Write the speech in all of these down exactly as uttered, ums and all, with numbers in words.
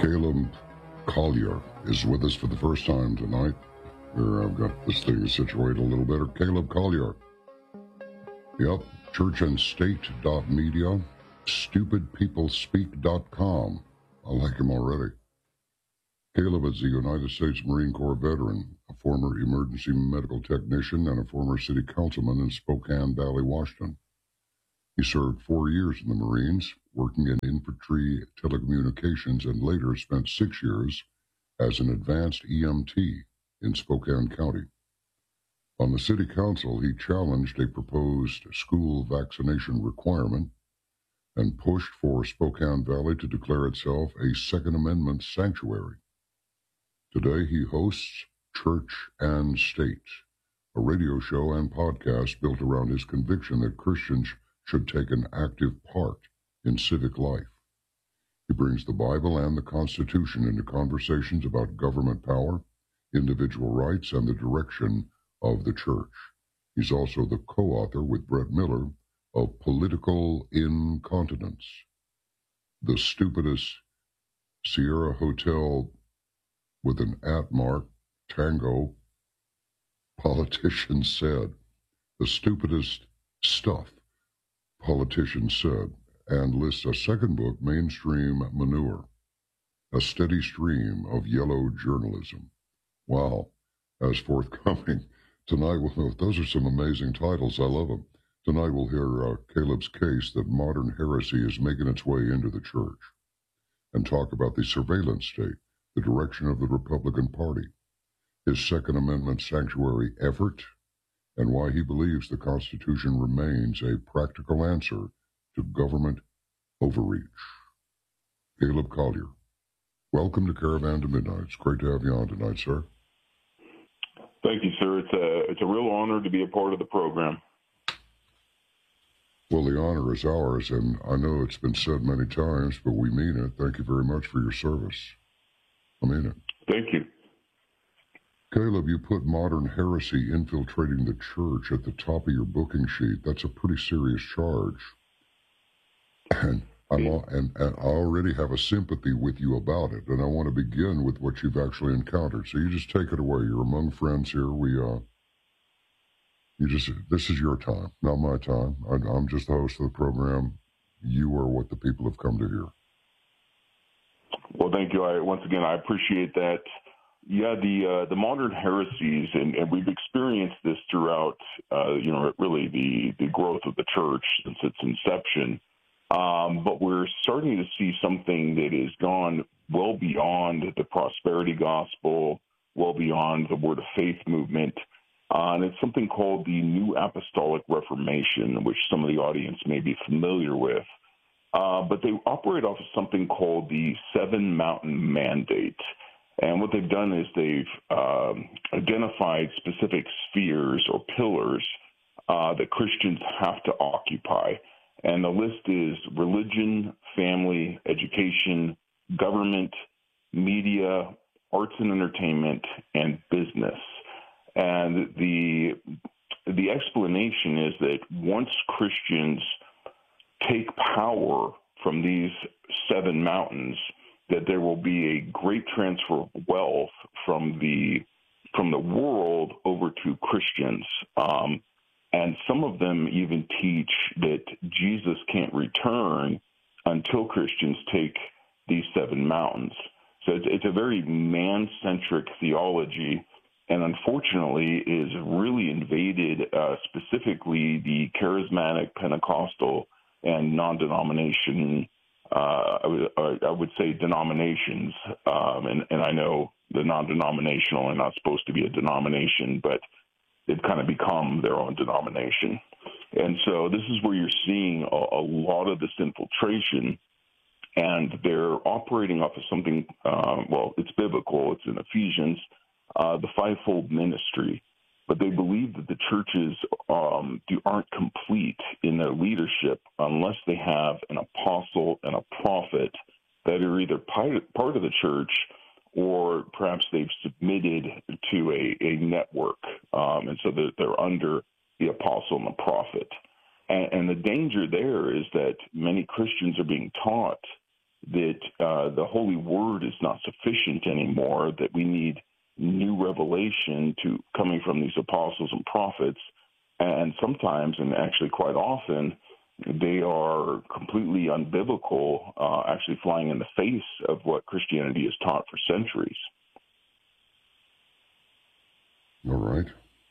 Caleb Collier is with us for the first time tonight. Here, I've got this thing situated a little better. Caleb Collier. Yep, church and state dot media, stupid people speak dot com. I like him already. Caleb is a United States Marine Corps veteran, a former emergency medical technician, and a former city councilman in Spokane Valley, Washington. He served four years in the Marines, working in infantry telecommunications, and later spent six years as an advanced E M T in Spokane County. On the city council, he challenged a proposed school vaccination requirement and pushed for Spokane Valley to declare itself a Second Amendment sanctuary. Today, he hosts Church and State, a radio show and podcast built around his conviction that Christians should take an active part in civic life. He brings the Bible and the Constitution into conversations about government power, individual rights, and the direction of the church. He's also the co-author with Brett Miller of Political Incontinence, the stupidest Sierra Hotel with an at mark, Tango, politician said, the stupidest stuff, politicians said, and lists a second book, Mainstream Manure, a steady stream of yellow journalism. Wow, as forthcoming. Tonight, we'll, those are some amazing titles. I love them. Tonight we'll hear uh, Caleb's case that modern heresy is making its way into the church, and talk about the surveillance state, the direction of the Republican Party, his Second Amendment sanctuary effort, and why he believes the Constitution remains a practical answer to government overreach. Caleb Collier, welcome to Caravan to Midnight. It's great to have you on tonight, sir. Thank you, sir. It's a, it's a real honor to be a part of the program. Well, the honor is ours, and I know it's been said many times, but we mean it. Thank you very much for your service. I mean it. Thank you. Caleb, you put modern heresy infiltrating the church at the top of your booking sheet. That's a pretty serious charge. And, I'm, and, and I already have a sympathy with you about it, and I want to begin with what you've actually encountered. So you just take it away. You're among friends here. We, uh, you just, this is your time, not my time. I, I'm just the host of the program. You are what the people have come to hear. Well, thank you. I, once again, I appreciate that. Yeah, the uh, the modern heresies, and, and we've experienced this throughout, uh, you know, really the, the growth of the church since its inception. Um, but we're starting to see something that has gone well beyond the prosperity gospel, well beyond the word of faith movement. Uh, and it's something called the New Apostolic Reformation, which some of the audience may be familiar with. Uh, but they operate off of something called the Seven Mountain Mandate. And what they've done is they've um, identified specific spheres or pillars uh, that Christians have to occupy. And the list is religion, family, education, government, media, arts and entertainment, and business. And the the explanation is that once Christians take power from these seven mountains, that there will be a great transfer of wealth from the from the world over to Christians. Um, and some of them even teach that Jesus can't return until Christians take these seven mountains. So it's, it's a very man-centric theology, and unfortunately is really invaded uh, specifically the charismatic, Pentecostal, and non-denomination, uh, I, would, I would say denominations, um, and, and I know the non-denominational are not supposed to be a denomination, but they've kind of become their own denomination. And so this is where you're seeing a, a lot of this infiltration, and they're operating off of something, uh, well, it's biblical, it's in Ephesians, uh, the fivefold ministry. But they believe that the churches um, do, aren't complete in their leadership unless they have an apostle and a prophet that are either part of the church or perhaps they've submitted to a, a network. Um, and so they're, they're under the apostle and the prophet. And, and the danger there is that many Christians are being taught that uh, the Holy Word is not sufficient anymore, that we need new revelation to coming from these apostles and prophets. And sometimes, and actually quite often, they are completely unbiblical, uh, actually flying in the face of what Christianity has taught for centuries. All right.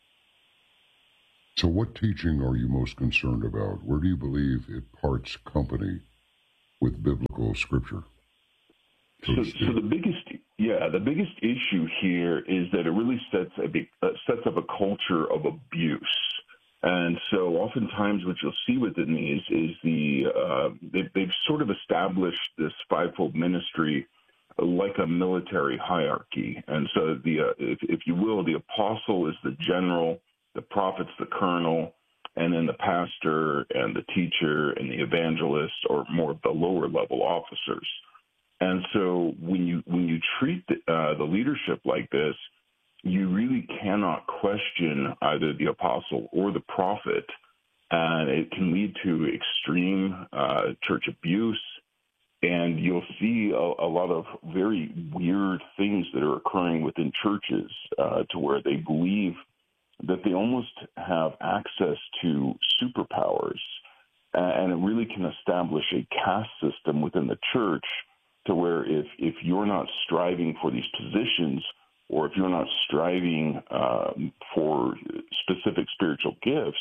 So what teaching are you most concerned about? Where do you believe it parts company with biblical scripture? So, so the biggest, yeah, the biggest issue here is that it really sets a big, uh, sets up a culture of abuse. And so oftentimes what you'll see within these is the, uh, they, they've sort of established this fivefold ministry like a military hierarchy. And so the, uh, if, if you will, the apostle is the general, the prophet's the colonel, and then the pastor and the teacher and the evangelist are more of the lower level officers. And so when you when you treat the, uh, the leadership like this, you really cannot question either the apostle or the prophet, and it can lead to extreme uh, church abuse. And you'll see a, a lot of very weird things that are occurring within churches uh, to where they believe that they almost have access to superpowers, and it really can establish a caste system within the church to where if, if you're not striving for these positions, or if you're not striving um, for specific spiritual gifts,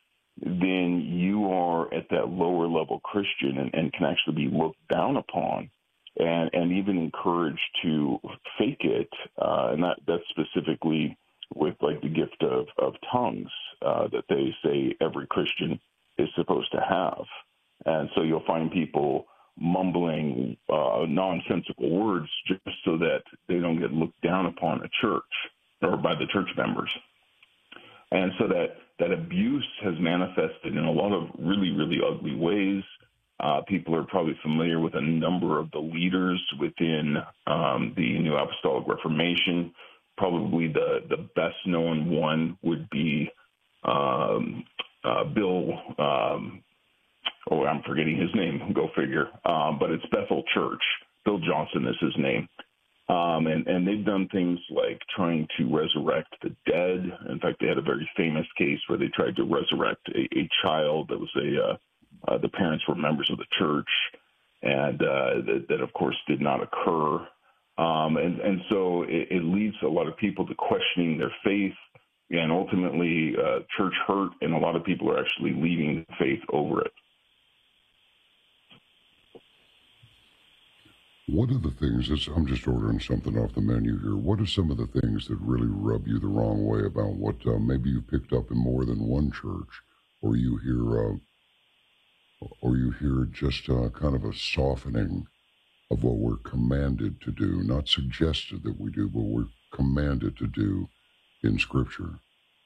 then you are at that lower level Christian and, and can actually be looked down upon and, and even encouraged to fake it. Uh, and that, that's specifically with like the gift of, of tongues uh, that they say every Christian is supposed to have. And so you'll find people mumbling uh, nonsensical words just so that they don't get looked down upon at church or by the church members. And so that, that abuse has manifested in a lot of really, really ugly ways. Uh, people are probably familiar with a number of the leaders within um, the New Apostolic Reformation. Probably the, the best-known one would be um, uh, Bill um, Oh, I'm forgetting his name. Go figure. Um, but it's Bethel Church. Bill Johnson is his name. Um, and, and they've done things like trying to resurrect the dead. In fact, they had a very famous case where they tried to resurrect a, a child that was a, uh, uh, the parents were members of the church. And uh, that, that, of course, did not occur. Um, and, and so it, it leads a lot of people to questioning their faith. And ultimately, uh, church hurt, and a lot of people are actually leaving faith over it. What are the things, that's, I'm just ordering something off the menu here, what are some of the things that really rub you the wrong way about what uh, maybe you picked up in more than one church, or you hear, uh, or you hear just uh, kind of a softening of what we're commanded to do, not suggested that we do, but we're commanded to do in Scripture?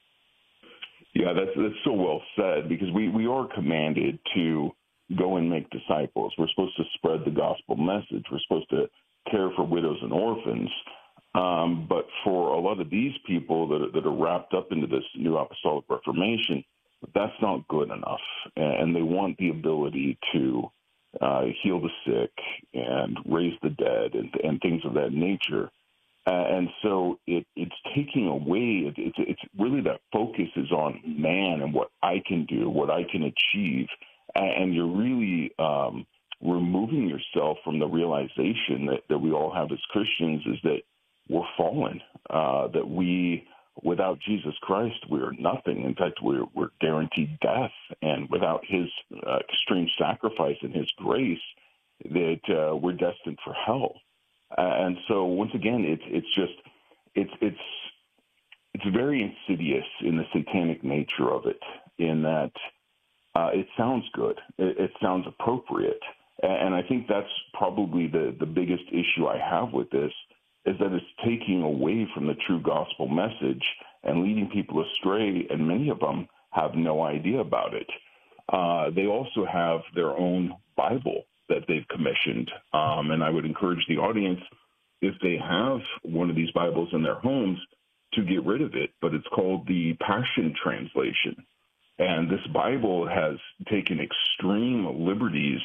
Yeah, that's that's so well said, because we, we are commanded to go and make disciples. We're supposed to spread the gospel message. We're supposed to care for widows and orphans. Um, but for a lot of these people that are, that are wrapped up into this New Apostolic Reformation, that's not good enough. And they want the ability to uh, heal the sick and raise the dead and, and things of that nature. Uh, and so it, it's taking away, it, it's, it's really that focus is on man and what I can do, what I can achieve. And you're really um, removing yourself from the realization that, that we all have as Christians is that we're fallen, uh, that we, without Jesus Christ, we're nothing. In fact, we're, we're guaranteed death. And without his uh, extreme sacrifice and his grace, that uh, we're destined for hell. Uh, and so once again, it's it's just it's it's it's very insidious in the satanic nature of it, in that uh, it sounds good, it, it sounds appropriate, and I think that's probably the the biggest issue I have with this, is that it's taking away from the true gospel message and leading people astray, and many of them have no idea about it. Uh, they also have their own Bible that they've commissioned. Um, and I would encourage the audience, if they have one of these Bibles in their homes, to get rid of it. But it's called the Passion Translation. And this Bible has taken extreme liberties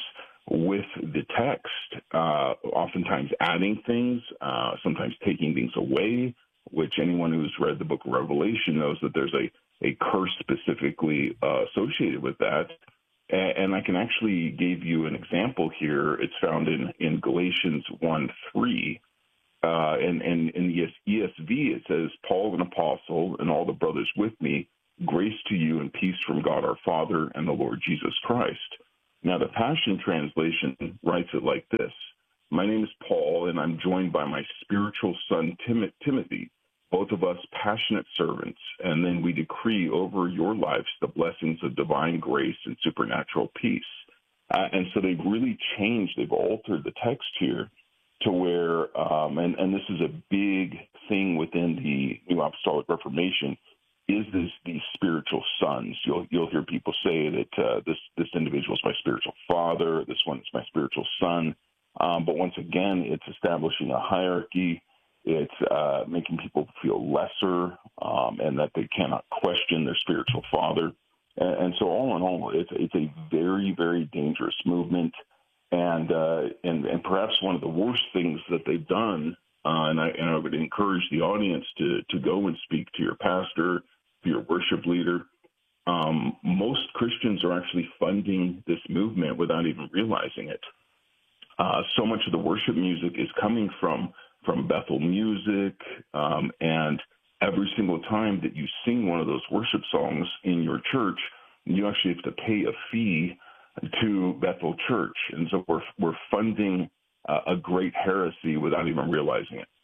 with the text, uh, oftentimes adding things, uh, sometimes taking things away, which anyone who's read the book of Revelation knows that there's a, a curse specifically uh, associated with that. And, and I can actually give you an example here. It's found in, in Galatians one three. Uh, and, and in the E S V, it says, Paul, an apostle, and all the brothers with me, grace to you and peace from God our Father and the Lord Jesus Christ. Now, the Passion Translation writes it like this. My name is Paul, and I'm joined by my spiritual son, Tim- Timothy, both of us passionate servants, and then we decree over your lives the blessings of divine grace and supernatural peace. Uh, and so they've really changed, they've altered the text here to where, um, and, and this is a big thing within the New Apostolic Reformation, is this these spiritual sons. You'll you'll hear people say that uh, this this individual is my spiritual father, this one is my spiritual son. Um, but once again, it's establishing a hierarchy. It's uh, making people feel lesser um, and that they cannot question their spiritual father. And, and so all in all, it's it's a very, very dangerous movement. And, uh, and and perhaps one of the worst things that they've done, uh, and, I, and I would encourage the audience to, to go and speak to your pastor, to your worship leader. Um, most Christians are actually funding this movement without even realizing it. Uh, so much of the worship music is coming from from Bethel Music, um, and every single time that you sing one of those worship songs in your church, you actually have to pay a fee to Bethel Church. And so we're, we're funding uh, a great heresy without even realizing it.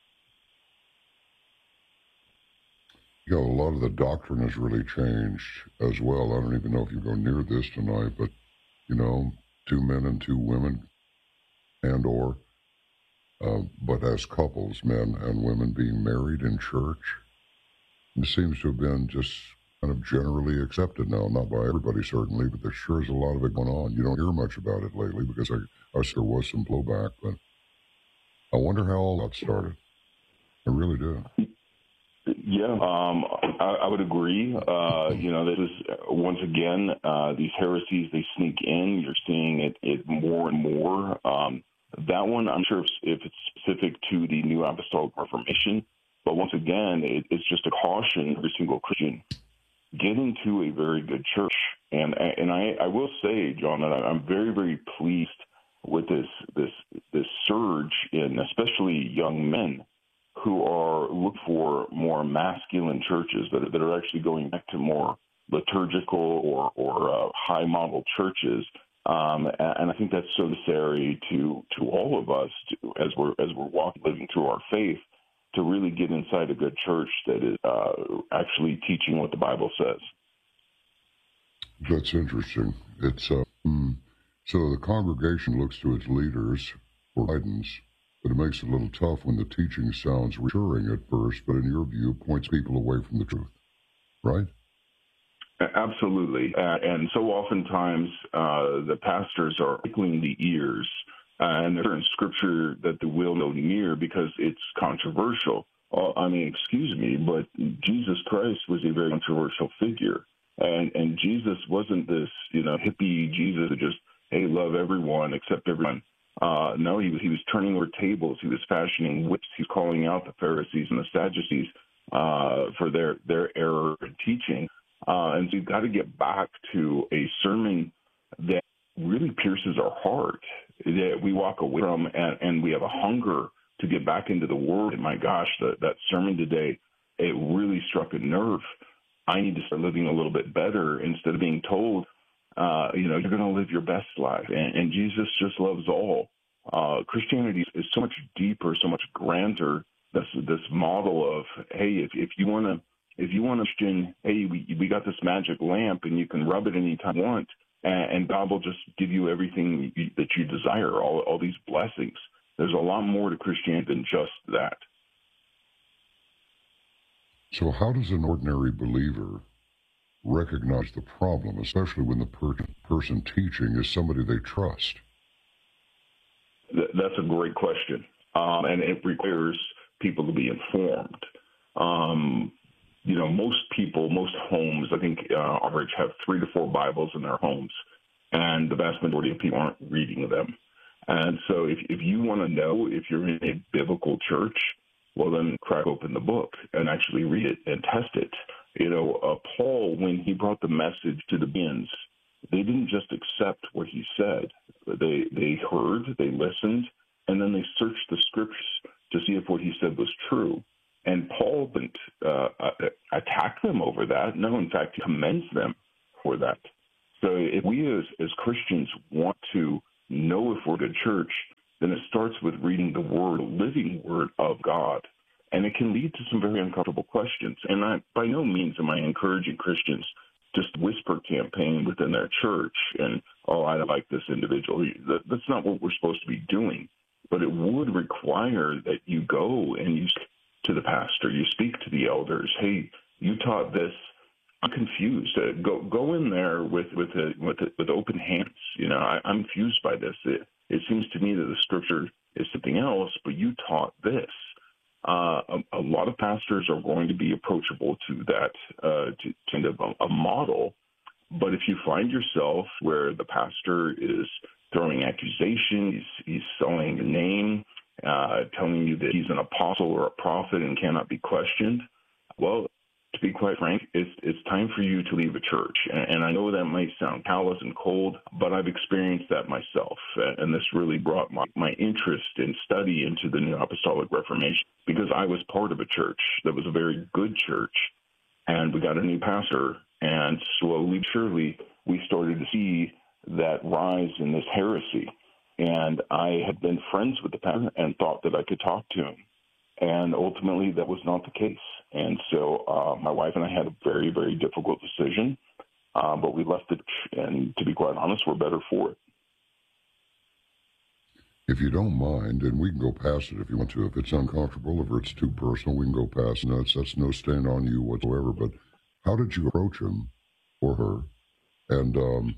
You know, a lot of the doctrine has really changed as well. I don't even know if you go near this tonight, but, you know, two men and two women and or, uh, but as couples, men and women being married in church, it seems to have been just kind of generally accepted now, not by everybody certainly, but there sure is a lot of it going on. You don't hear much about it lately because I, I there was some blowback, but I wonder how all that started. I really do. Yeah, um, I, I would agree. Uh, you know, this is, once again, uh, these heresies, they sneak in. You're seeing it, it more and more. Um, that one, I'm sure if, if it's specific to the New Apostolic Reformation, but once again, it, it's just a caution every single Christian. Get into a very good church. And and I, I will say, John, that I'm very, very pleased with this this this surge in especially young men who are looking for more masculine churches that are, that are actually going back to more liturgical or, or uh, high model churches. Um, and I think that's so necessary to, to all of us to, as we're as we're walking, living through our faith, to really get inside a good church that is uh, actually teaching what the Bible says. That's interesting. It's uh, mm, so the congregation looks to its leaders for guidance, but it makes it a little tough when the teaching sounds reassuring at first, but in your view, points people away from the truth, right? Absolutely. Uh, and so oftentimes uh, the pastors are tickling the ears, uh, and there's scripture that they will no near because it's controversial. Uh, I mean, excuse me, but Jesus Christ was a very controversial figure. And and Jesus wasn't this, you know, hippie Jesus who just, hey, love everyone except everyone. Uh, no, he was, he was turning over tables. He was fashioning whips. He was calling out the Pharisees and the Sadducees uh, for their, their error in teaching. Uh, and so you've got to get back to a sermon that really pierces our heart, that we walk away from, and, and we have a hunger to get back into the Word. And my gosh, the, that sermon today, it really struck a nerve. I need to start living a little bit better instead of being told, uh, you know, you're going to live your best life. And, and Jesus just loves all. Uh, Christianity is so much deeper, so much grander. This, this model of, hey, if, if you want to, If you want to question, hey, we, we got this magic lamp and you can rub it anytime you want, and, and God will just give you everything you, that you desire, all, all these blessings. There's a lot more to Christianity than just that. So how does an ordinary believer recognize the problem, especially when the per- person teaching is somebody they trust? Th- that's a great question, um, and it requires people to be informed. Um, You know, most people, most homes, I think, uh, average have three to four Bibles in their homes. and the vast majority of people aren't reading them. And so if, if you want to know if you're in a biblical church, well, then crack open the book and actually read it and test it. You know, uh, Paul, when he brought the message to the Bereans, they didn't just accept what he said. They they heard, they listened, and then they searched the scriptures to see if what he said was true. And Paul didn't uh, attack them over that. No, in fact, he commends them for that. So if we as, as Christians want to know if we're a good church, then it starts with reading the word, the living word of God. And it can lead to some very uncomfortable questions. And I, by no means am I encouraging Christians just whisper campaign within their church and, oh, I don't like this individual. That, that's not what we're supposed to be doing. But it would require that you go and you speak to the pastor, you speak to the elders. Hey, you taught this. I'm confused. Uh, go go in there with with a, with, a, with open hands. You know, I, I'm confused by this. It, it seems to me that the scripture is something else, but you taught this. Uh, a, a lot of pastors are going to be approachable to that, uh, to kind of a, a model. But if you find yourself where the pastor is throwing accusation, he's, he's selling your name, uh, telling you that he's an apostle or a prophet and cannot be questioned, well, to be quite frank, it's, it's time for you to leave a church. And, and I know that might sound callous and cold, but I've experienced that myself. And this really brought my, my interest in study into the New Apostolic Reformation, because I was part of a church that was a very good church. And we got a new pastor, and slowly, surely, we started to see that rise in this heresy. And I had been friends with the pastor and thought that I could talk to him. And ultimately, that was not the case. And so uh, my wife and I had a very, very difficult decision, uh, but we left it. And to be quite honest, we're better for it. If you don't mind, and we can go past it if you want to. If it's uncomfortable, if it's too personal, we can go past it. That's, that's no stand on you whatsoever. But how did you approach him or her? And, um,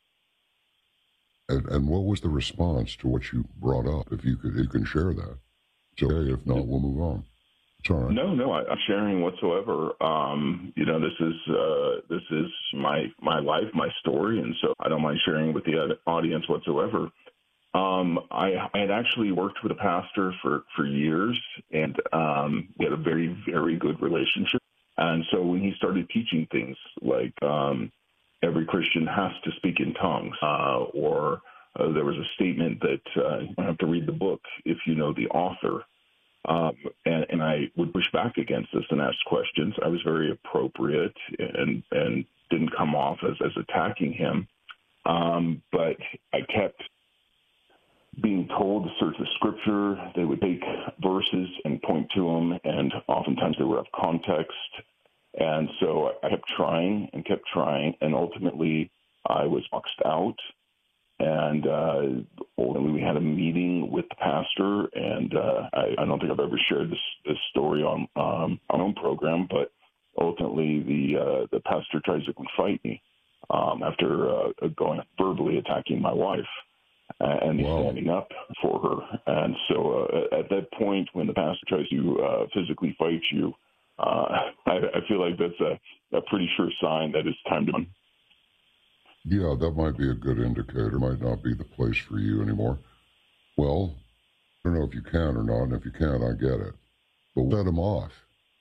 and and what was the response to what you brought up? If you could, you can share that. It's okay. If not, we'll move on. It's all right. No, no, I, I'm sharing whatsoever. Um, you know, this is uh, this is my my life, my story, and so I don't mind sharing with the audience whatsoever. Um, I, I had actually worked with a pastor for, for years, and um, we had a very, very good relationship. And so when he started teaching things like um, every Christian has to speak in tongues, uh, or uh, there was a statement that uh, you don't have to read the book if you know the author, um, and, and I would push back against this and ask questions. I was very appropriate and, and didn't come off as, as attacking him, um, but I kept being told to search the scripture. They would take verses and point to them, and oftentimes they were out of context. And so I kept trying and kept trying, and ultimately I was boxed out. And uh, ultimately we had a meeting with the pastor, and uh, I, I don't think I've ever shared this, this story on um, our own program, but ultimately the uh, the pastor tries to fight me um, after uh, going verbally attacking my wife. Uh, and Wow. standing up for her. And so uh, at that point, when the pastor tries to uh, physically fight you, uh, I, I feel like that's a, a pretty sure sign that it's time to run. Yeah, that might be a good indicator. Might not be the place for you anymore. Well, I don't know if you can or not, and if you can't, I get it. But let him off.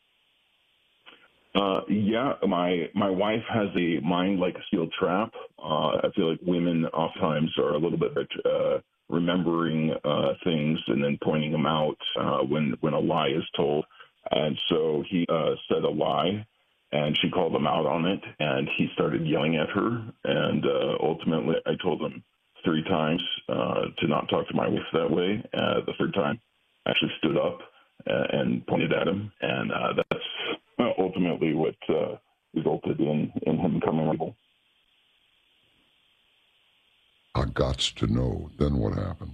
Uh, yeah, my my wife has a mind like a steel trap. Uh, I feel like women oftentimes are a little bit uh, remembering uh, things and then pointing them out uh, when when a lie is told. And so he uh, said a lie, and she called him out on it, and he started yelling at her. And uh, ultimately, I told him three times uh, to not talk to my wife that way. Uh, the third time, I actually stood up uh, and pointed at him, and uh, that's ultimately what uh, resulted in, in him coming able. I gots to know. Then what happened?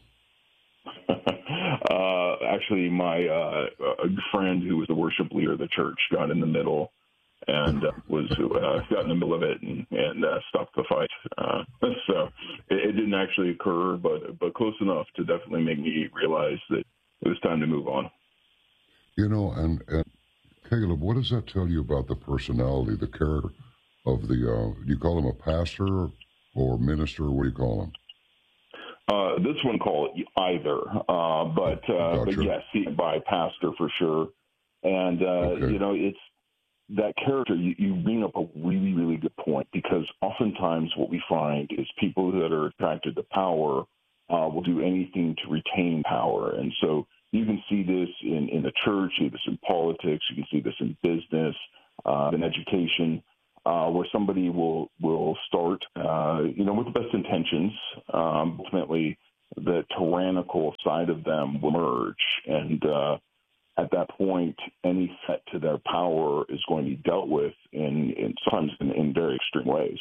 uh, actually, my uh, a friend who was the worship leader of the church got in the middle and uh, was uh, got in the middle of it and, and uh, stopped the fight. Uh, so it, it didn't actually occur, but but close enough to definitely make me realize that it was time to move on. You know, and, and Caleb, what does that tell you about the personality, the character of the, uh, do you call him a pastor? or minister? What do you call them? Uh, this one call it either, uh, but uh, Gotcha. but yes, by pastor for sure. And uh, Okay. you know, it's that character. You, you bring up a really really good point, because oftentimes what we find is people that are attracted to power uh, will do anything to retain power, and so you can see this in in the church, you see this in politics, you can see this in business, uh, in education. Uh, where somebody will will start, uh, you know, with the best intentions. Um, ultimately, the tyrannical side of them will emerge, and uh, at that point, any threat to their power is going to be dealt with in, in sometimes in, in very extreme ways.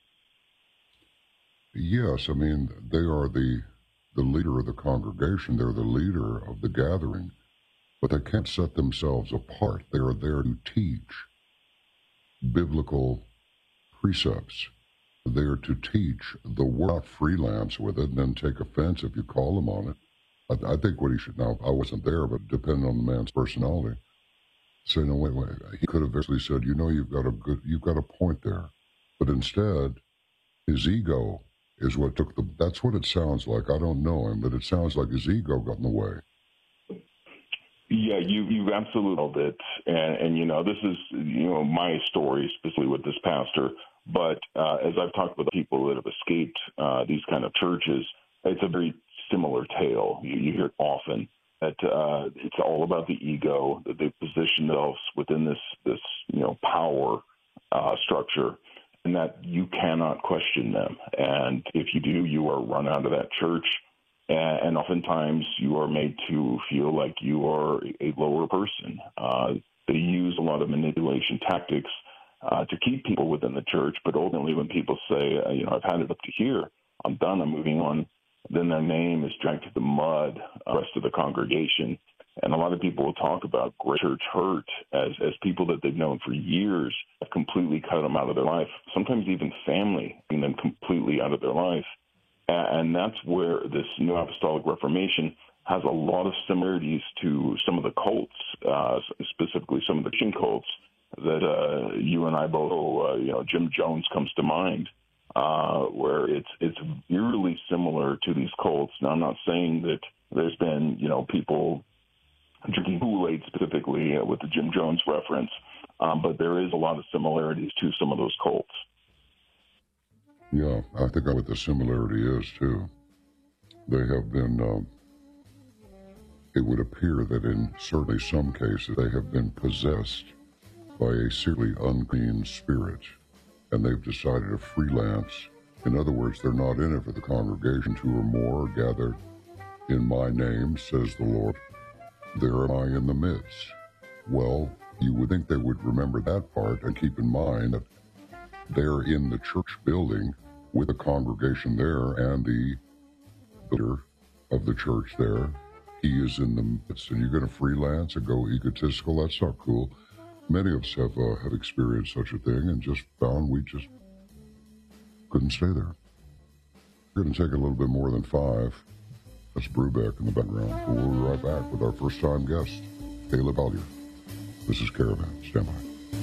Yes, I mean, they are the the leader of the congregation. They're the leader of the gathering, but they can't set themselves apart. They are there to teach biblical precepts. They're to teach the word, not freelance with it and then take offense if you call them on it. I, I think what he should, now, I wasn't there, but depending on the man's personality, say, no, wait, wait. He could have actually said, you know, you've got a good, you've got a point there. But instead, his ego is what took the, that's what it sounds like. I don't know him, but it sounds like his ego got in the way. Yeah, you you absolutely nailed it, and, and you know this is you know my story specifically with this pastor. But uh, as I've talked with people that have escaped uh, these kind of churches, it's a very similar tale. You, you hear it often that uh, it's all about the ego, that they position themselves within this this you know power uh, structure, and that you cannot question them. And if you do, you are run out of that church. And oftentimes you are made to feel like you are a lower person. Uh, they use a lot of manipulation tactics uh, to keep people within the church. But ultimately, when people say, uh, you know, I've had it up to here, I'm done, I'm moving on, then their name is dragged to the mud, uh, the rest of the congregation. And a lot of people will talk about great church hurt as, as people that they've known for years have completely cut them out of their life, sometimes even family, and them completely out of their life. And that's where this New Apostolic Reformation has a lot of similarities to some of the cults, uh, specifically some of the Christian cults that uh, you and I both know. Uh, you know, Jim Jones comes to mind, uh, where it's it's eerily similar to these cults. Now, I'm not saying that there's been you know people drinking Kool-Aid specifically uh, with the Jim Jones reference, um, but there is a lot of similarities to some of those cults. Yeah, I think what the similarity is, too. They have been, um, it would appear that in certainly some cases, they have been possessed by a seriously unclean spirit, and they've decided to freelance. In other words, they're not in it for the congregation. Two or more are gathered in my name, says the Lord. There am I in the midst. Well, you would think they would remember that part and keep in mind that they're in the church building with the congregation there and the leader of the church there. He is in the midst. And you're going to freelance and go egotistical? That's not cool. Many of us have, uh, have experienced such a thing and just found we just couldn't stay there. We're going to take a little bit more than five. That's Brubeck in the background. But we'll be right back with our first-time guest, Caleb Collier. This is Caravan. Stand by.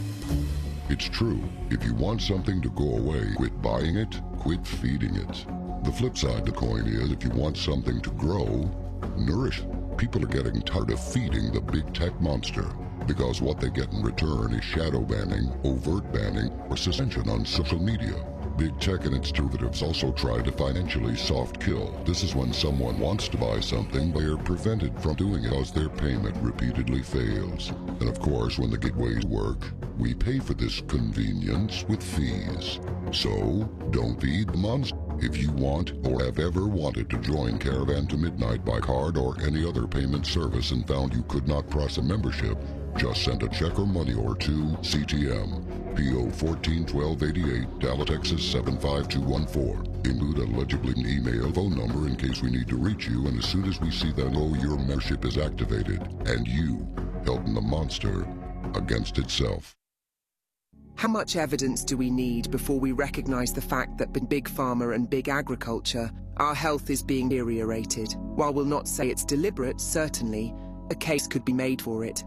It's true. If you want something to go away, quit buying it, quit feeding it. The flip side of the coin is if you want something to grow, nourish it. People are getting tired of feeding the big tech monster because what they get in return is shadow banning, overt banning, or suspension on social media. Big tech and its derivatives also try to financially soft kill. This is when someone wants to buy something, but they're prevented from doing it because their payment repeatedly fails. And of course, when the gateways work, we pay for this convenience with fees. So, don't feed the monster. If you want or have ever wanted to join Caravan to Midnight by card or any other payment service and found you could not process a membership, just send a check or money order to C T M, P O fourteen twelve eighty-eight, Dallas, Texas seven five two one four. Include a legibly email, phone number in case we need to reach you, and as soon as we see that, know your membership is activated, and you helping the monster against itself. How much evidence do we need before we recognize the fact that in big pharma and big agriculture, our health is being deteriorated? While we'll not say it's deliberate, certainly, a case could be made for it.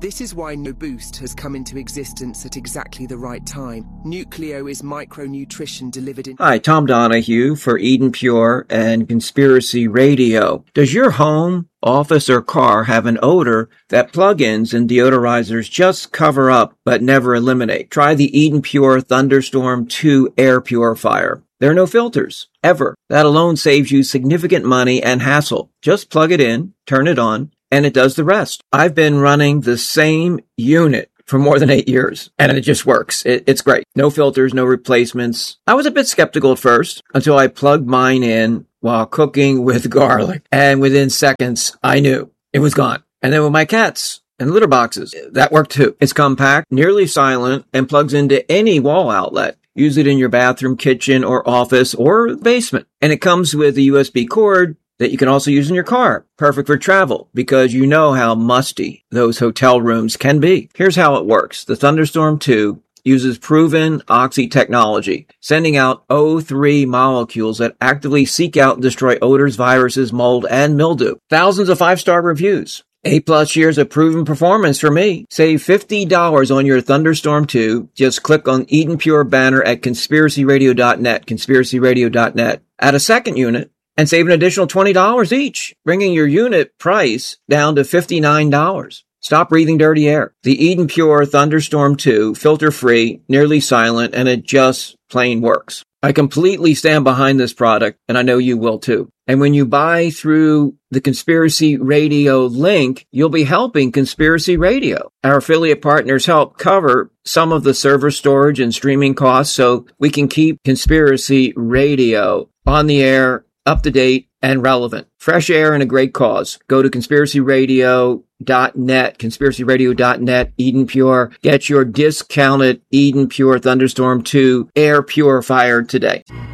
This is why NoBoost has come into existence at exactly the right time. Nucleo is micronutrition delivered in... Hi, Tom Donahue for Eden Pure and Conspiracy Radio. Does your home, office, or car have an odor that plugins and deodorizers just cover up but never eliminate? Try the Eden Pure Thunderstorm two Air Purifier. There are no filters, ever. That alone saves you significant money and hassle. Just plug it in, turn it on, and it does the rest. I've been running the same unit for more than eight years, and it just works. It, it's great. No filters, no replacements. I was a bit skeptical at first until I plugged mine in while cooking with garlic, and within seconds, I knew it was gone. And then with my cats and litter boxes, that worked too. It's compact, nearly silent, and plugs into any wall outlet. Use it in your bathroom, kitchen, or office, or basement. And it comes with a U S B cord that you can also use in your car. Perfect for travel, because you know how musty those hotel rooms can be. Here's how it works. The Thunderstorm two uses proven Oxy technology, sending out O three molecules that actively seek out and destroy odors, viruses, mold, and mildew. Thousands of five-star reviews. Eight plus years of proven performance for me. Save fifty dollars on your Thunderstorm two. Just click on Eden Pure banner at conspiracy radio dot net, conspiracy radio dot net. Add a second unit and save an additional twenty dollars each, bringing your unit price down to fifty-nine dollars. Stop breathing dirty air. The Eden Pure Thunderstorm two, filter-free, nearly silent, and it just plain works. I completely stand behind this product, and I know you will too. And when you buy through the Conspiracy Radio link, you'll be helping Conspiracy Radio. Our affiliate partners help cover some of the server storage and streaming costs so we can keep Conspiracy Radio on the air, up to date, and relevant. Fresh air and a great cause. Go to conspiracy radio dot net, conspiracy radio dot net, Eden Pure. Get your discounted Eden Pure Thunderstorm two Air Purifier today.